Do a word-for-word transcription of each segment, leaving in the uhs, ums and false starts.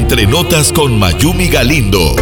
Entre Notas con Mayumi Galindo.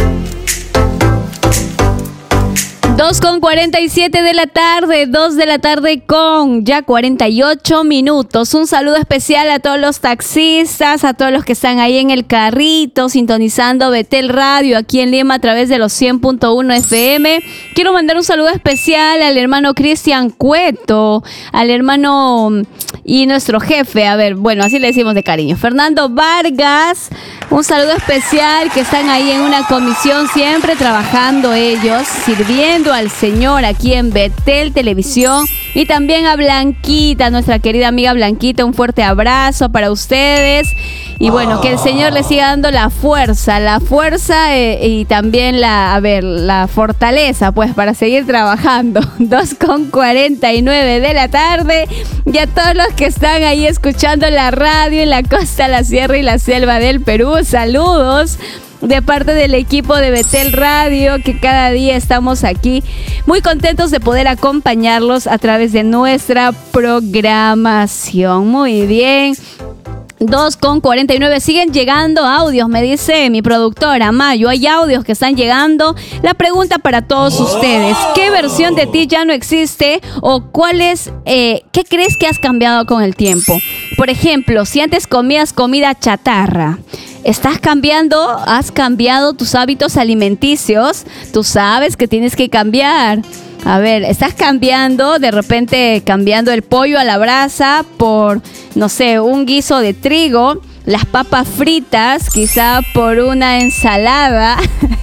dos con cuarenta y siete de la tarde, dos de la tarde con ya cuarenta y ocho minutos. Un saludo especial a todos los taxistas, a todos los que están ahí en el carrito, sintonizando Betel Radio aquí en Lima a través de los cien punto uno F M. Quiero mandar un saludo especial al hermano Cristian Cueto, al hermano y nuestro jefe, a ver, bueno, así le decimos de cariño, Fernando Vargas. Un saludo especial, que están ahí en una comisión siempre trabajando ellos, sirviendo al Señor aquí en Betel Televisión. Y también a Blanquita, nuestra querida amiga Blanquita, un fuerte abrazo para ustedes. Y bueno, que el Señor les siga dando la fuerza, la fuerza eh, y también la, a ver, la fortaleza, pues, para seguir trabajando. dos con cuarenta y nueve de la tarde. Y a todos los que están ahí escuchando la radio en la costa, la sierra y la selva del Perú, saludos de parte del equipo de Betel Radio, que cada día estamos aquí muy contentos de poder acompañarlos a través de nuestra programación. Muy bien. dos con cuarenta y nueve, siguen llegando audios, me dice mi productora Mayo. Hay audios que están llegando. La pregunta para todos ustedes: ¿qué versión de ti ya no existe? ¿O cuál es, eh, qué crees que has cambiado con el tiempo? Por ejemplo, si antes comías comida chatarra, ¿estás cambiando? ¿Has cambiado tus hábitos alimenticios? Tú sabes que tienes que cambiar. A ver, ¿estás cambiando, de repente cambiando el pollo a la brasa por, no sé, un guiso de trigo? Las papas fritas, quizá por una ensalada,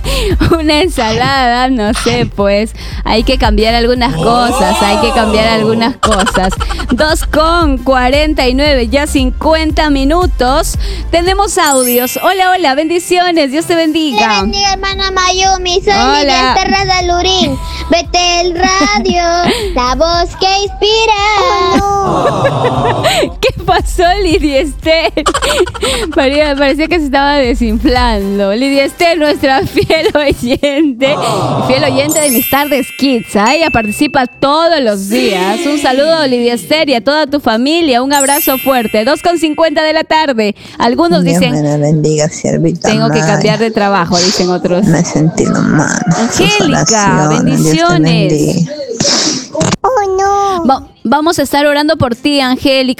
una ensalada, no sé, pues hay que cambiar algunas cosas, hay que cambiar algunas cosas. dos con cuarenta y nueve, ya cincuenta minutos. Tenemos audios. Hola, hola, bendiciones, Dios te bendiga. Te bendiga, hermana Mayumi, soy Hola. Lidia Terra Dalurín. Betel Radio, la voz que inspira. Oh, no. ¿Qué pasó, Lidia Esther? María, parecía que se estaba desinflando. Lidia Esther, nuestra fiel oyente, fiel oyente de mis tardes kids, ¿eh? Ella participa todos los días. Un saludo, Lidia Esther, y a toda tu familia. Un abrazo fuerte. dos con cincuenta de la tarde. Algunos Dios dicen, me la bendiga, siervita tengo que Maya. cambiar de trabajo, dicen otros. Me he sentido mal. Angélica, bendiciones. oh no. Va- vamos a estar orando por ti, Angélica.